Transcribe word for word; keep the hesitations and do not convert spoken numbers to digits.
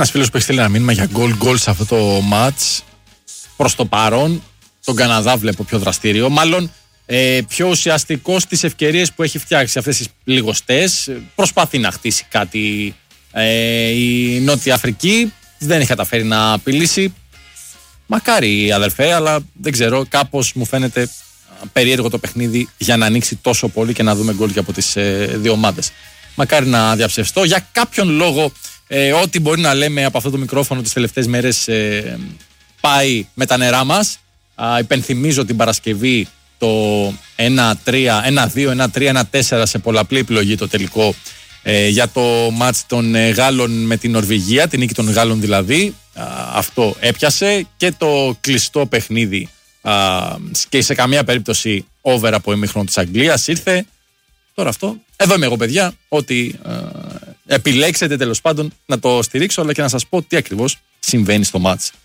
Ένας φίλος που έχει στείλει ένα μήνυμα για γκολ γκολ σε αυτό το μάτς. Προς το παρόν, τον Καναδά βλέπω πιο δραστήριο. Μάλλον ε, πιο ουσιαστικό στις ευκαιρίες που έχει φτιάξει αυτές τις λιγοστές. Προσπαθεί να χτίσει κάτι ε, η Νότια Αφρική. Δεν έχει καταφέρει να απειλήσει. Μακάρι αδελφέ, αλλά δεν ξέρω, κάπως μου φαίνεται περίεργο το παιχνίδι για να ανοίξει τόσο πολύ και να δούμε γκολ και από τις ε, δύο ομάδες. Μακάρι να διαψευστώ. Για κάποιον λόγο, ε, ό,τι μπορεί να λέμε από αυτό το μικρόφωνο τις τελευταίες μέρες ε, πάει με τα νερά μας. Α, υπενθυμίζω την Παρασκευή το ένα τρία, ένα δύο, ένα τρία, ένα τέσσερα σε πολλαπλή επιλογή το τελικό ε, για το μάτς των ε, Γάλλων με την Νορβηγία, την νίκη των Γάλλων δηλαδή. Α, αυτό έπιασε και το κλειστό παιχνίδι α, και σε καμία περίπτωση over από ημίχρονο της Αγγλίας ήρθε. Τώρα αυτό, εδώ είμαι εγώ παιδιά, ότι ε, επιλέξετε τέλος πάντων να το στηρίξω αλλά και να σας πω τι ακριβώς συμβαίνει στο μάτς.